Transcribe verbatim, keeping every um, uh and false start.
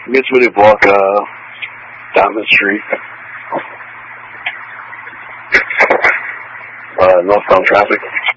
It's when you walk uh, down the street. Uh, northbound traffic.